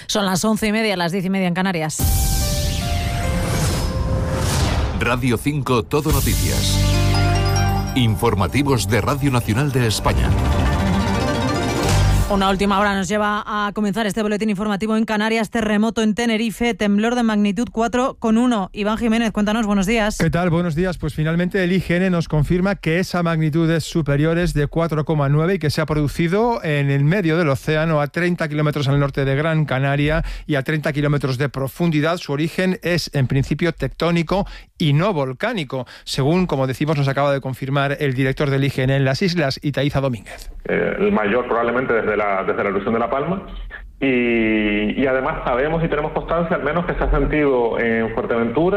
Son las 11:30, las 10:30 en Canarias. Radio 5 Todo Noticias. Informativos de Radio Nacional de España. Una última hora nos lleva a comenzar este boletín informativo en Canarias. Terremoto en Tenerife, temblor de magnitud 4,1. Iván Jiménez, cuéntanos, buenos días. ¿Qué tal? Buenos días. Pues finalmente el IGN nos confirma que esa magnitud es superior, es de 4,9 y que se ha producido en el medio del océano, a 30 kilómetros al norte de Gran Canaria y a 30 kilómetros de profundidad. Su origen es en principio tectónico y no volcánico, según, como decimos, nos acaba de confirmar el director del IGN en las islas, Itaiza Domínguez. El mayor probablemente desde la erupción de La Palma, y además sabemos y tenemos constancia al menos que se ha sentido en Fuerteventura,